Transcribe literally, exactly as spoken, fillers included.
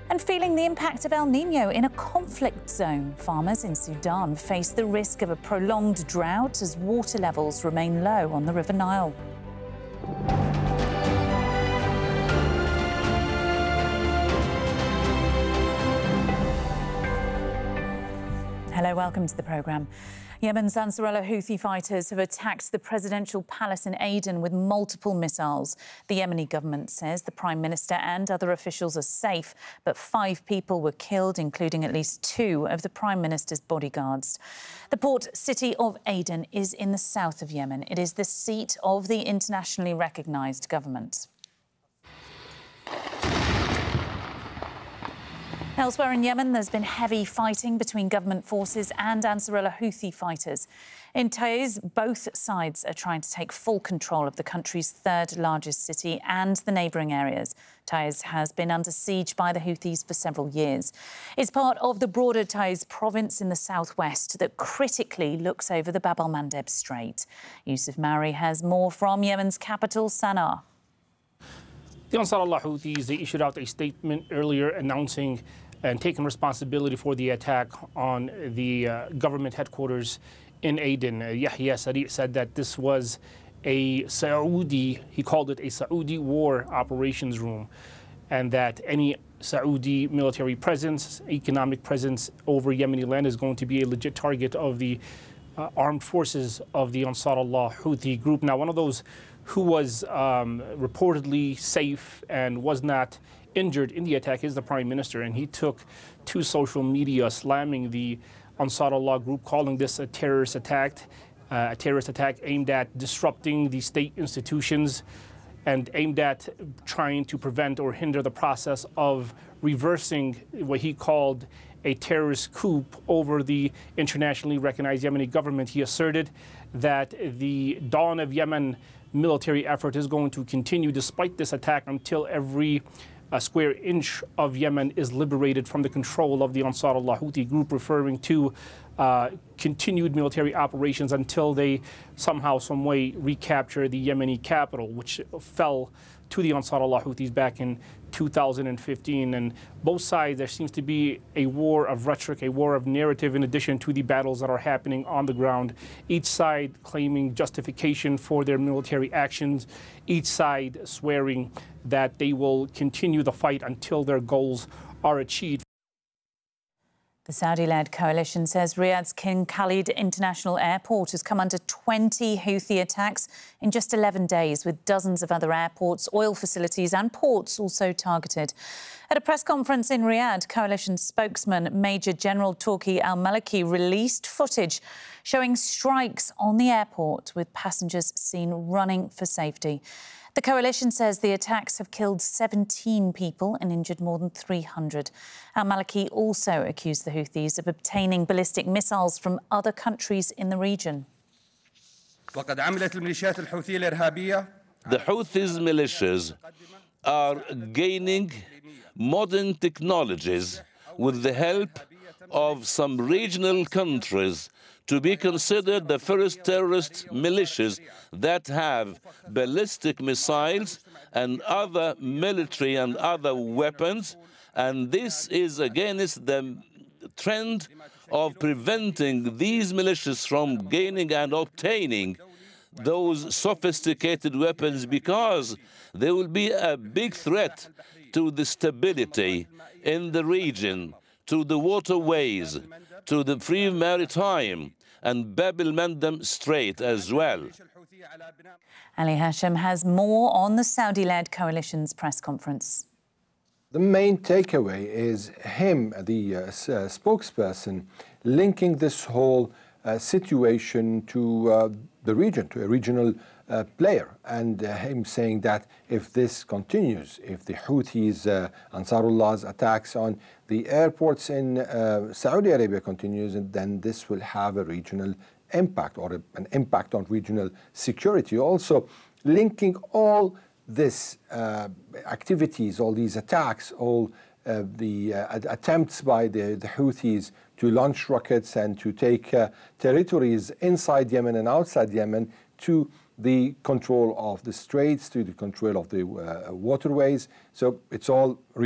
And feeling the impact of El Nino in a conflict zone, farmers in Sudan face the risk of a prolonged drought as water levels remain low on the River Nile. Hello, welcome to the programme. Yemen's Ansarullah Houthi fighters have attacked the presidential palace in Aden with multiple missiles. The Yemeni government says the Prime Minister and other officials are safe, but five people were killed, including at least two of the Prime Minister's bodyguards. The port city of Aden is in the south of Yemen. It is the seat of the internationally recognised government. Elsewhere in Yemen, there's been heavy fighting between government forces and Ansarullah Houthi fighters. In Taiz, both sides are trying to take full control of the country's third largest city and the neighbouring areas. Taiz has been under siege by the Houthis for several years. It's part of the broader Taiz province in the southwest that critically looks over the Bab el-Mandeb Strait. Yusuf Mauri has more from Yemen's capital, Sana'a. The Ansarullah Houthis, they issued out a statement earlier announcing and taking responsibility for the attack on the uh, government headquarters in Aden. Uh, Yahya Sari said that this was a Saudi, he called it a Saudi war operations room, and that any Saudi military presence, economic presence over Yemeni land is going to be a legit target of the uh, armed forces of the Ansarullah Houthi group. Now, one of those who was um, reportedly safe and was not injured in the attack is the Prime Minister, and he took to social media slamming the Ansarullah group, calling this a terrorist attack, uh, a terrorist attack aimed at disrupting the state institutions and aimed at trying to prevent or hinder the process of reversing what he called a terrorist coup over the internationally recognized Yemeni government. He asserted that the Dawn of Yemen military effort is going to continue despite this attack until every a square inch of Yemen is liberated from the control of the Ansarullah Houthi group, referring to uh, continued military operations until they somehow, some way recapture the Yemeni capital, which fell to the Ansarullah Houthis back in two thousand fifteen. And both sides, there seems to be a war of rhetoric, a war of narrative, in addition to the battles that are happening on the ground. Each side claiming justification for their military actions, each side swearing that they will continue the fight until their goals are achieved. The Saudi-led coalition says Riyadh's King Khalid International Airport has come under twenty Houthi attacks in just eleven days, with dozens of other airports, oil facilities and ports also targeted. At a press conference in Riyadh, coalition spokesman Major General Turki al-Maliki released footage showing strikes on the airport, with passengers seen running for safety. The coalition says the attacks have killed seventeen people and injured more than three hundred. Al-Maliki also accused the Houthis of obtaining ballistic missiles from other countries in the region. The Houthis militias are gaining modern technologies with the help of some regional countries to be considered the first terrorist militias that have ballistic missiles and other military and other weapons. And this is against the trend of preventing these militias from gaining and obtaining those sophisticated weapons, because there will be a big threat to the stability in the region, to the waterways, to the free maritime and Bab el-Mandeb Strait as well. Ali Hashim has more on the Saudi-led coalition's press conference. The main takeaway is him, the uh, spokesperson, linking this whole uh, situation to uh, the region, to a regional uh, player, and uh, him saying that if this continues, if the Houthis, uh, Ansarullah's attacks on the airports in uh, Saudi Arabia continues, then this will have a regional impact, or a, an impact on regional security. Also, linking all this uh, activities, all these attacks, all uh, the uh, attempts by the, the Houthis to launch rockets and to take uh, territories inside Yemen and outside Yemen, to the control of the straits, to the control of the uh, waterways. So it's all